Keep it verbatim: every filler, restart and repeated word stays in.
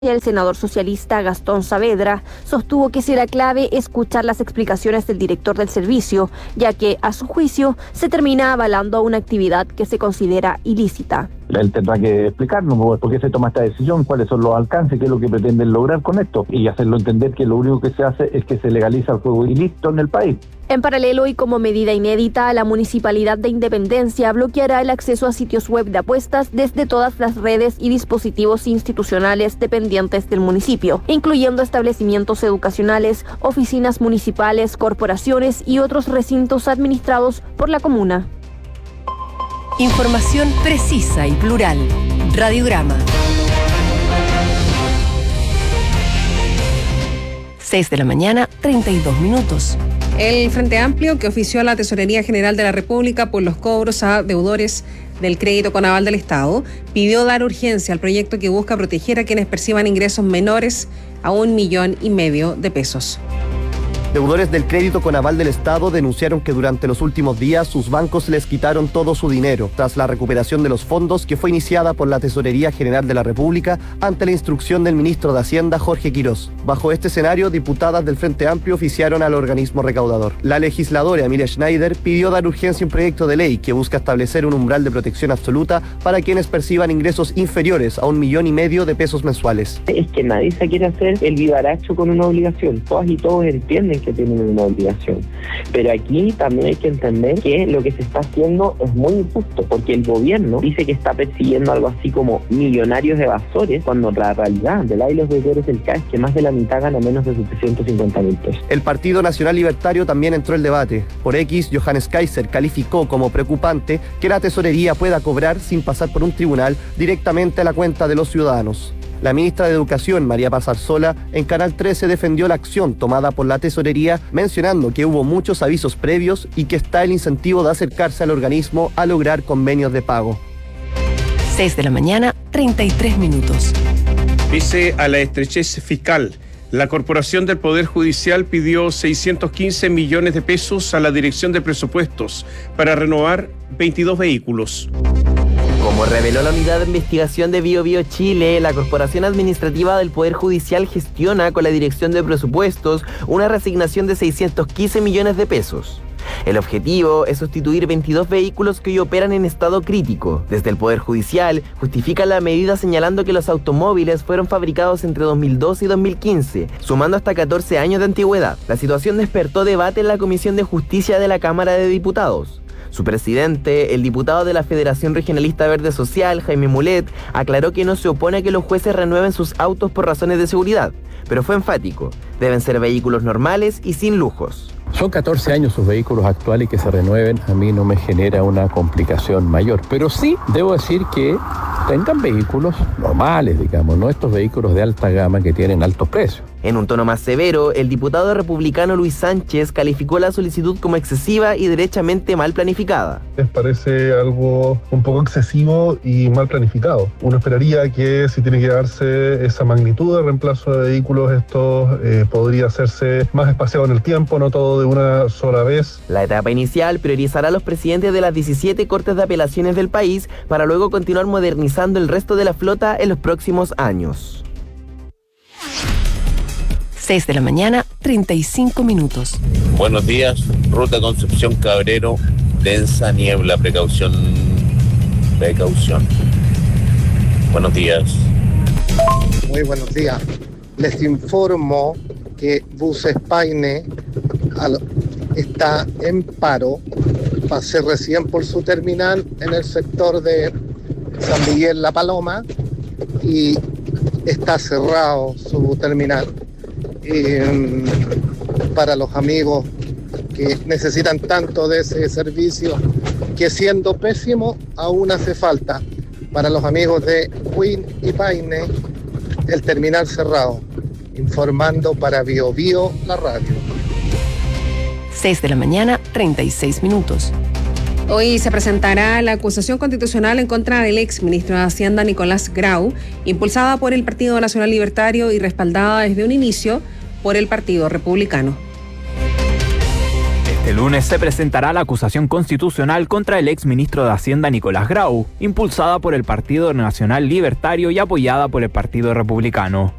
El senador socialista Gastón Saavedra sostuvo que será clave escuchar las explicaciones del director del servicio, ya que, a su juicio, se termina avalando una actividad que se considera ilícita. Él tendrá que explicarnos por qué se toma esta decisión, cuáles son los alcances, qué es lo que pretenden lograr con esto, y hacerlo entender que lo único que se hace es que se legaliza el juego ilícito en el país. En paralelo y como medida inédita, la Municipalidad de Independencia bloqueará el acceso a sitios web de apuestas desde todas las redes y dispositivos institucionales dependientes del municipio, incluyendo establecimientos educacionales, oficinas municipales, corporaciones y otros recintos administrados por la comuna. Información precisa y plural. Radiograma. seis de la mañana, treinta y dos minutos. El Frente Amplio, que ofició a la Tesorería General de la República por los cobros a deudores del crédito con aval del Estado, pidió dar urgencia al proyecto que busca proteger a quienes perciban ingresos menores a un millón y medio de pesos. Deudores del crédito con aval del Estado denunciaron que durante los últimos días sus bancos les quitaron todo su dinero tras la recuperación de los fondos que fue iniciada por la Tesorería General de la República ante la instrucción del ministro de Hacienda, Jorge Quirós. Bajo este escenario, diputadas del Frente Amplio oficiaron al organismo recaudador. La legisladora Emilia Schneider pidió dar urgencia a un proyecto de ley que busca establecer un umbral de protección absoluta para quienes perciban ingresos inferiores a un millón y medio de pesos mensuales. Es que nadie se quiere hacer el vivaracho con una obligación. Todas y todos entienden que tienen una obligación. Pero aquí también hay que entender que lo que se está haciendo es muy injusto, porque el gobierno dice que está persiguiendo algo así como millonarios evasores, cuando la realidad de la y los deudores del C A E es que más de la mitad gana menos de setecientos cincuenta mil pesos. El Partido Nacional Libertario también entró el debate. Por X, Johannes Kaiser calificó como preocupante que la tesorería pueda cobrar sin pasar por un tribunal directamente a la cuenta de los ciudadanos. La ministra de Educación, María Paz Arzola, en Canal trece defendió la acción tomada por la tesorería, mencionando que hubo muchos avisos previos y que está el incentivo de acercarse al organismo a lograr convenios de pago. seis de la mañana, treinta y tres minutos. Pese a la estrechez fiscal, la Corporación del Poder Judicial pidió seiscientos quince millones de pesos a la Dirección de Presupuestos para renovar veintidós vehículos. Como reveló la Unidad de Investigación de Bio Bio Chile, la Corporación Administrativa del Poder Judicial gestiona con la Dirección de Presupuestos una reasignación de seiscientos quince millones de pesos. El objetivo es sustituir veintidós vehículos que hoy operan en estado crítico. Desde el Poder Judicial justifican la medida señalando que los automóviles fueron fabricados entre dos mil doce y dos mil quince, sumando hasta catorce años de antigüedad. La situación despertó debate en la Comisión de Justicia de la Cámara de Diputados. Su presidente, el diputado de la Federación Regionalista Verde Social, Jaime Mulet, aclaró que no se opone a que los jueces renueven sus autos por razones de seguridad, pero fue enfático: deben ser vehículos normales y sin lujos. Son catorce años sus vehículos actuales y que se renueven a mí no me genera una complicación mayor. Pero sí debo decir que tengan vehículos normales, digamos, no estos vehículos de alta gama que tienen altos precios. En un tono más severo, el diputado republicano Luis Sánchez calificó la solicitud como excesiva y derechamente mal planificada. Les parece algo un poco excesivo y mal planificado. Uno esperaría que si tiene que darse esa magnitud de reemplazo de vehículos, esto eh, podría hacerse más espaciado en el tiempo, no todo de una sola vez. La etapa inicial priorizará a los presidentes de las diecisiete cortes de apelaciones del país para luego continuar modernizando el resto de la flota en los próximos años. seis de la mañana, treinta y cinco minutos. Buenos días, ruta Concepción Cabrero, densa niebla, precaución, precaución. Buenos días. Muy buenos días. Les informo que Buses Paine está en paro. Pasé recién por su terminal en el sector de San Miguel La Paloma y está cerrado su terminal. Eh, para los amigos que necesitan tanto de ese servicio, que siendo pésimo aún hace falta. Para los amigos de Queen y Paine, el terminal cerrado. Informando para Bio Bio, la radio. seis de la mañana, treinta y seis minutos. Hoy se presentará la acusación constitucional en contra del ex ministro de Hacienda Nicolás Grau, impulsada por el Partido Nacional Libertario y respaldada desde un inicio por el Partido Republicano. Este lunes se presentará la acusación constitucional contra el exministro de Hacienda Nicolás Grau, impulsada por el Partido Nacional Libertario y apoyada por el Partido Republicano.